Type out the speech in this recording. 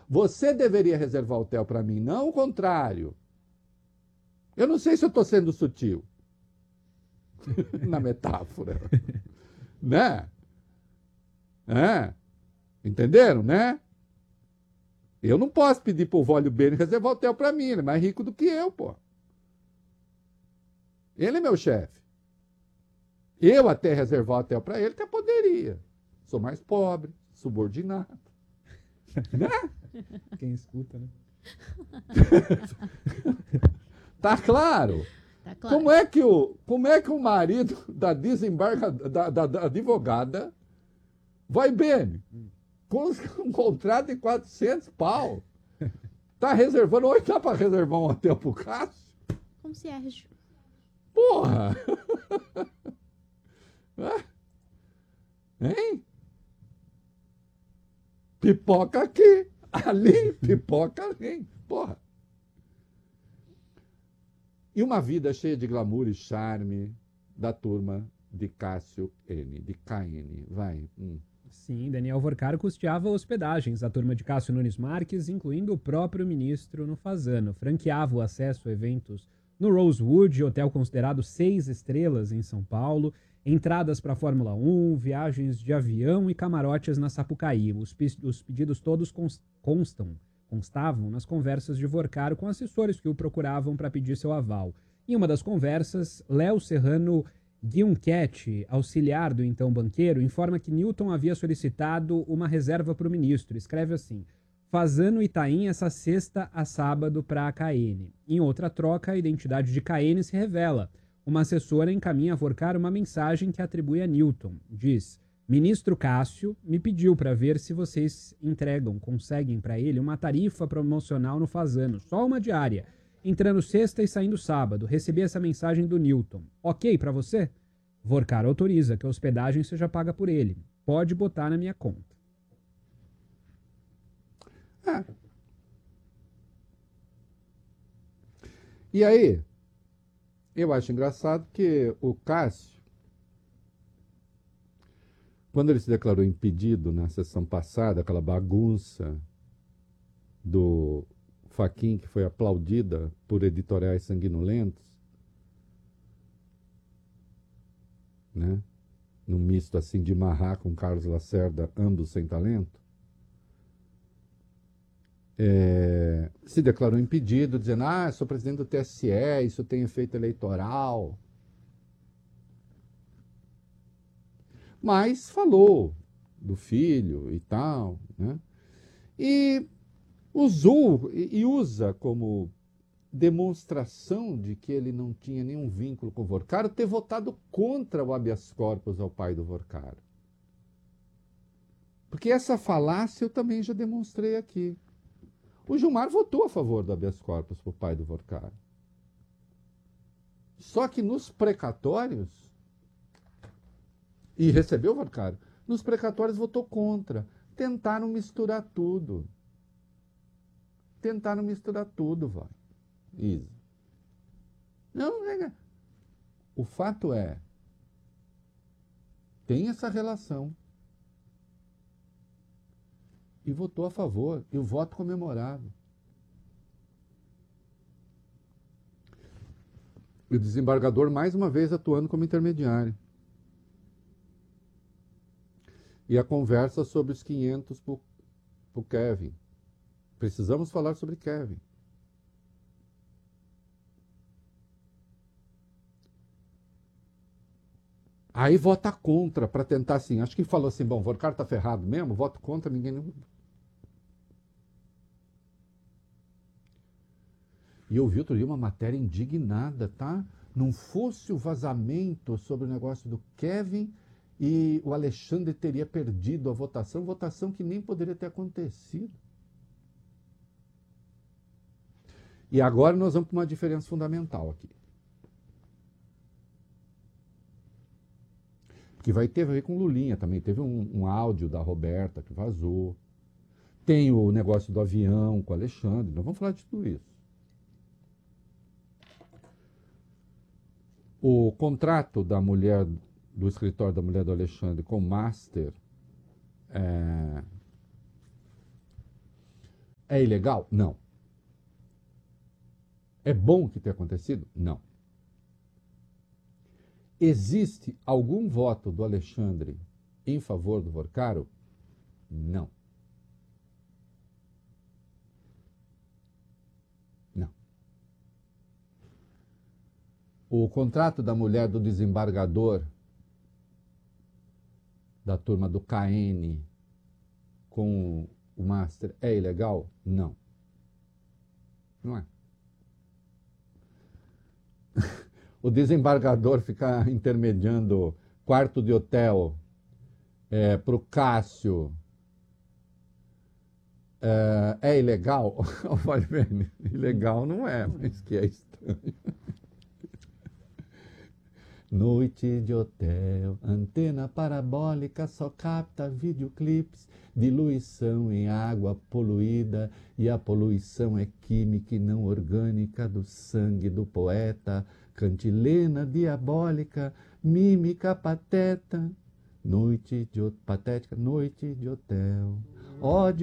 Você deveria reservar hotel para mim, não o contrário. Eu não sei se eu estou sendo sutil na metáfora. Né? É. Entenderam, né? Eu não posso pedir pro Vólio Bene reservar hotel para mim, ele é mais rico do que eu, pô. Ele é meu chefe. Eu até reservar hotel para ele até poderia. Sou mais pobre, subordinado. Né? Quem escuta, né? Tá claro? Tá claro. Como é que o marido da da advogada vai bem? Com um contrato de 400 pau. Tá reservando, hoje dá para reservar um hotel pro Cássio? Como Sérgio. Porra! Hein? Pipoca aqui, ali, pipoca ali. Porra! E uma vida cheia de glamour e charme da turma de Cássio N, de KN. Vai. Sim, Daniel Vorcaro custeava hospedagens à turma de Cássio Nunes Marques, incluindo o próprio ministro no Fazano. Franqueava o acesso a eventos no Rosewood, hotel considerado 6 estrelas em São Paulo, entradas para a Fórmula 1, viagens de avião e camarotes na Sapucaí. Os pedidos todos constavam nas conversas de Vorcaro com assessores que o procuravam para pedir seu aval. Em uma das conversas, Léo Serrano Guionquete, auxiliar do então banqueiro, informa que Newton havia solicitado uma reserva para o ministro. Escreve assim: Fazano Itaim essa sexta a sábado para a KN. Em outra troca, a identidade de KN se revela. Uma assessora encaminha a Vorcaro uma mensagem que atribui a Newton. Diz: Ministro Cássio me pediu para ver se vocês conseguem para ele uma tarifa promocional no Fazano, só uma diária, entrando sexta e saindo sábado. Recebi essa mensagem do Newton. Ok para você? Vorcaro autoriza que a hospedagem seja paga por ele. Pode botar na minha conta. E aí, eu acho engraçado que o Cássio, quando ele se declarou impedido na sessão passada, aquela bagunça do Fachin, que foi aplaudida por editoriais sanguinolentos, né? Num misto assim de Marrá com Carlos Lacerda, ambos sem talento, se declarou impedido, dizendo: sou presidente do TSE, isso tem efeito eleitoral. Mas falou do filho e tal, né? E usou e usa como demonstração de que ele não tinha nenhum vínculo com o Vorcaro ter votado contra o habeas corpus ao pai do Vorcaro. Porque essa falácia eu também já demonstrei aqui. O Gilmar votou a favor do habeas corpus para o pai do Vorcaro. Só que nos precatórios, e recebeu o Vorcaro, nos precatórios votou contra. Tentaram misturar tudo. Vai. Isa. Não, nega. O fato é, tem essa relação. E votou a favor. E o voto comemorado. E o desembargador, mais uma vez, atuando como intermediário. E a conversa sobre os 500 para o Kevin. Precisamos falar sobre Kevin. Aí vota contra, para tentar assim. Acho que falou assim: bom, o Vorcaro está ferrado mesmo, voto contra, ninguém. E eu vi outro dia uma matéria indignada, tá? Não fosse o vazamento sobre o negócio do Kevin e o Alexandre teria perdido a votação que nem poderia ter acontecido. E agora nós vamos para uma diferença fundamental aqui. Que vai ter a ver com Lulinha também. Teve um áudio da Roberta que vazou. Tem o negócio do avião com o Alexandre. Nós vamos falar de tudo isso. O contrato da mulher, do escritório da mulher do Alexandre com o Master, É ilegal? Não. É bom que tenha acontecido? Não. Existe algum voto do Alexandre em favor do Vorcaro? Não. Não. O contrato da mulher do desembargador, da turma do KN, com o Master, é ilegal? Não. Não é. O desembargador ficar intermediando quarto de hotel para o Cássio é ilegal? Olha bem, ilegal não é, mas que é estranho. Noite de hotel, antena parabólica só capta videoclipes, diluição em água poluída, e a poluição é química e não orgânica do sangue do poeta, cantilena diabólica, mímica pateta, patética noite de hotel, ódio